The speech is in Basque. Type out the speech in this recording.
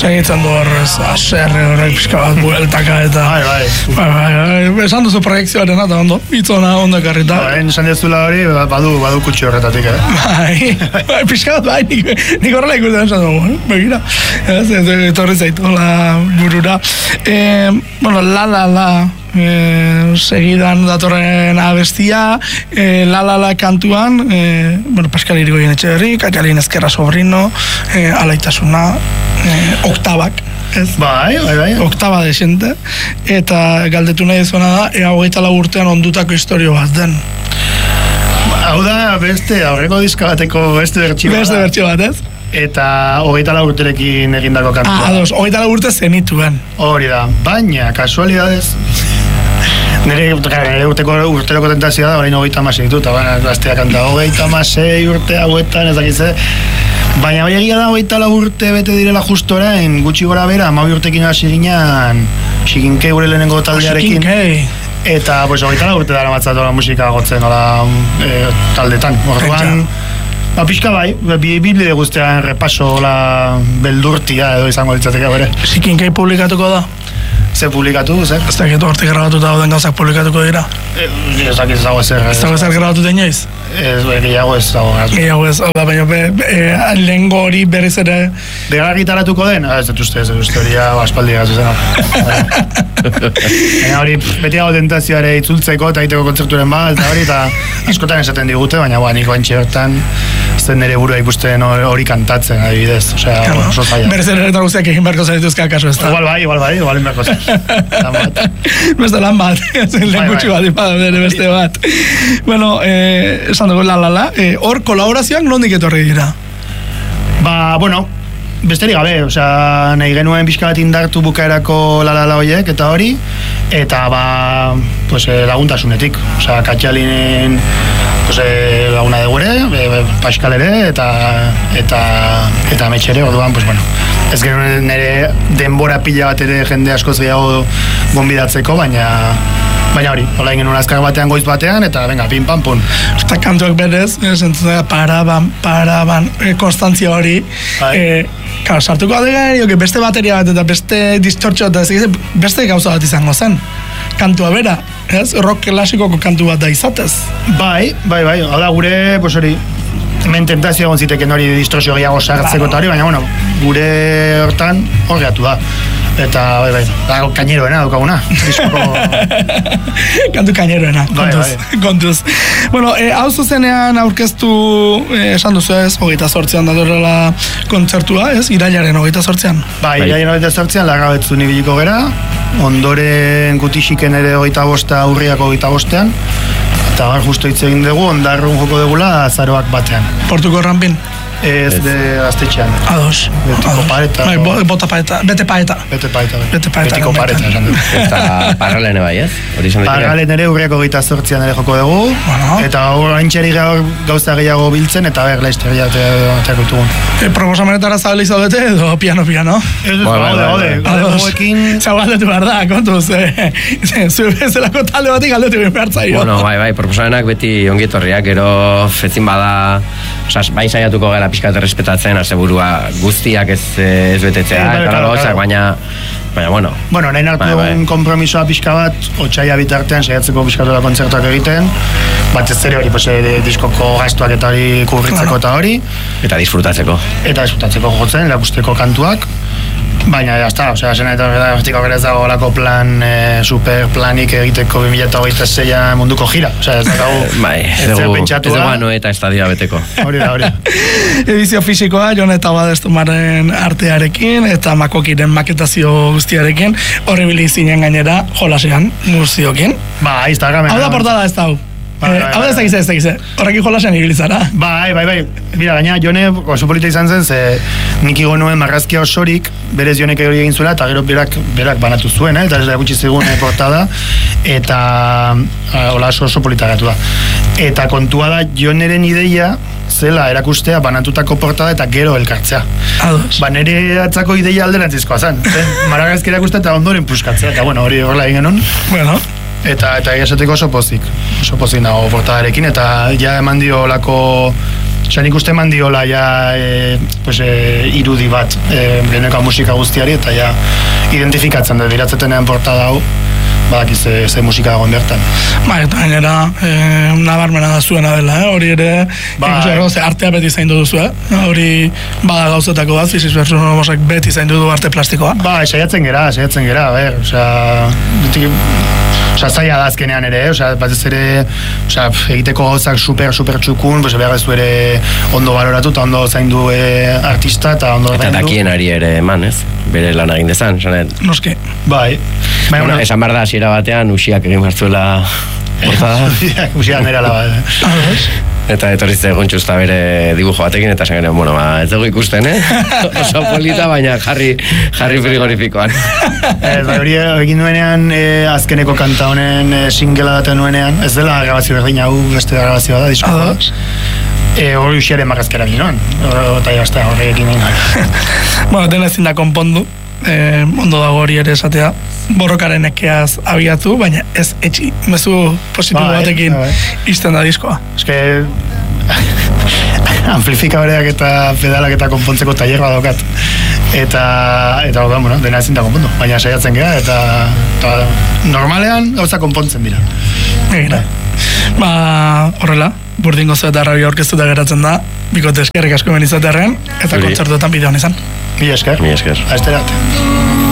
Segitzen du horrez, aserre horrek pixka bat bueltaka eta... Bai, esan duzu proiektzioaren eta ondo, itzona ondakarrita. Esan dezula hori, badu kutxi horretatik, Bai, pixka bat bai, nik horrela ikusten esan dugu, begira. Etorri zaitu la burura. Bueno, la, segidan datorren abestia, la kantuan, bueno, Pascal Irigoyen Etxeberri, Katalin Ezkerra Sobrino, alaitasuna, oktabak, ez? Bai. Oktaba desente, eta galdetu nahi zuena da, 24 urtean ondutako historio bat den. Hau da, beste, aurreko diska bateko beste bertxio bat. Beste bertxio bat, ez? Eta 24 urterekin egindako kantua. Ados, 24 urte zenituen. Hori da, baina, kasualidadez, nire urteroko tentazioa da, orain 36 ditut, eta gaztea kanta 26 urte hauetan, ez dakize, baina bai egia da 24 urte bete direla justo orain, gutxi gora bera, 12 urtekin hasi ginean, Xikinkei gure lehenengo taldearekin. Eta, pues, 24 urte dara matzatola musika gotzen, taldetan. Orduan, pixka bai, bibide guztian repaso beldurtia edo izango ditzateke bere. Xikinkei publikatuko da? Ze publikatu, zer? Ez dakit hortik grabatuta dauden gauzak publikatuko dira? Ez dakit ez dago ezer. Ez dago ezer grabatu den joiz? Gehiago ez dago. Gehiago ez, baina lehengo hori berriz ere... Bega gitaratuko den? Ez dut uste hori aspaldi gazuzena. Baina hori beti dago tentazioare itzultzeko eta egiteko kontzerturen bat, eta hori eta askotan esaten digute, baina niko antxe bertan zen nire burua ikusten hori kantatzen, adibidez. Oso zaila. Berriz ere eta guztiak egin beharko zaituzka kaso ez da? Igual bai, egin beharko zen. Beste lan bat, lehen gutxi bat ipada beste bat. Bueno, esan dugu la, hor kolaborazioak nondik etorri dira? Bueno, besterik gabe, nahi genuen pixka bat indartu bukaerako la horiek eta hori, eta laguntasunetik, Katxalinen laguna de gure, Pascal ere, eta Metxere, orduan, ez genuen nire denbora pila bat ere jende askoz gehiago gonbidatzeko, baina hori, hola ingen azkar batean, goiz batean, eta venga, pin, pam, pun. Eta kantuak berez, zentzuna, paraban, konstantzia hori, sartuko adega, beste bateria bat eta beste distortxo eta beste gauza bat izango zen. Kantua bera, ez? Rock klasikoko kantu bat da izatez. Bai, hala gure, hori, hemen tentazio egon ziteken hori distortzio gehiago sartzeko eta hori, baina, gure hortan horreatu da. Eta, kaineroena daukaguna. Kantu kaineroena, kontuz. Bueno, hau zuzenean aurkeztu, esan duzu ez, 28an datorrela kontzertua, ez? Irailaren 28an. Bai, irailaren 28an Larrabetzu nibiliko gera, ondoren Gutixiken ere 25 urriako 25ean, eta justo hitz egin dugu, ondarrun joko dugula azaroak batean. Portuko rampin? Ez de Gaztetxean. Ados. Betiko pareta. Bete paeta. Betiko pareta, esan dugu. Eta Parralene bai, ez? Parralen ere urriako 28an ere joko dugu. Eta oraintxeri gauza gehiago biltzen, eta laizte gehiago dugun. Proposamenetara zabeli zaudete edo piano? Ez gaude. Gademoekin... Zabaldetu behar da, kontuz. Zuezelako talde batik galdetu behar zaio. Bueno, bai, proposamenak beti ongietorriak, gero fetzin bada... Bai saiatuko gara pixkat errespetatzen, aseburua guztiak ez betetzea, eta gauzak, baina, bueno. Bueno, nahi hartu dugun kompromisoa pixka bat, otsaila bitartean saiatzeko pixkatola kontzertuak egiten, bat ez hori, diskoko gastuak eta hori kubritzeko eta hori. Eta disfrutatzeko. Jotzen, erakusteko kantuak. Baina, jazta, zena eta hortiko ez dago olako plan, super planik egiteko 2026 munduko gira. Ez dago pentsatua. Ez dago eta estadia beteko. Hori da. Edizio fisikoa, Jon eta Badestumaren artearekin, eta Makokiren maketazio guztiarekin, horribili zinen gainera, jolasean, muziokin. Instagramen. Hau da portada ez da hau. Hau da ez dakize, horrekin jolasean ibilizara. Bai. Mira, gaina, Jone oso polita izan zen, ze nik igo nuen marrazkia osorik, berez Jonek hori egin zuela, eta gero berak banatu zuen, eta ez da gutxi zegoen portada, eta hola oso polita gatu da. Eta kontua da, Joneren ideia, zela erakustea banatutako portada eta gero elkartzea. Nire atzako ideia alderantzizkoa zen. Marrazkia erakustea eta ondoren puskatzea, eta hori horrela egin genuen. Bueno. Eta egiazateko oso pozik nago portadarekin, eta ja eman dio lako nik uste eman diola irudi bat geneko musika guztiari, eta ja identifikatzen da, diratzetenean portada hau, badakiz ze musika dagoen bertan. Eta gainera, nabarmena da zuena dela, hori ere, artea beti zaindu duzu, hori bada gauzetako bat, Fisis versus Novosak beti zaindu du arte plastikoa. Saiatzen gera, zaila da azkenean ere, batez ere, egiteko gauzak super txukun, behar ez du ere ondo baloratu eta ondo zaindu artista eta ondo zaindu. Eta dakien ari ere eman, ez? Bere lan egin dezan, sanet? Noski. Bai. Esan behar da, hasiera batean, usiak egin hartzuela portada. Usiak nerala bat. Eta etorrizte gontxusta bere dibujo batekin, eta esan genuen, ez dugu ikusten, oso polita, baina jarri frigorifikoan. Hori egin nuenean, azkeneko kanta honen singela daten nuenean, ez dela grabazio berdin, hau beste grabazioa da, diskoa. Hori usiaren marrazkera ginoen, eta jazta horri egin ginoen. Dena ezin da konpondu, ondo dago hori ere esatea, borrokaren ekeaz abiatu, baina ez etxi, mezu positibo batekin izten da diskoa. Amplifikadoreak eta pedalak eta konpontzeko tailer bat daukat. Eta dena ezin da konpondu, baina saiatzen gara, eta normalean gauza konpontzen dira. Egira. Horrela, Burdin Gozo eta Rabia orkestuta geratzen da, bikote eskerrik asko hemen izatearren, eta kontzertuetan bideoan izan. Mila esker. Mila esker. Aizterarte.